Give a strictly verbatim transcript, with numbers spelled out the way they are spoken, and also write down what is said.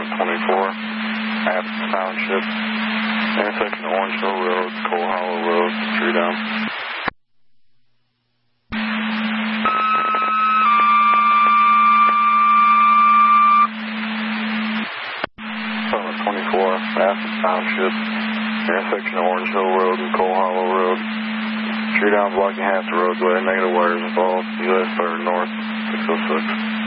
twenty-four, Athens Township, intersection of Orange Hill Road, Coal Hollow Road, tree down. twenty-four, Athens Township, intersection of Orange Hill Road and Coal Hollow Road. Tree down blocking half the roadway, negative wires involved, U S third North, six oh six.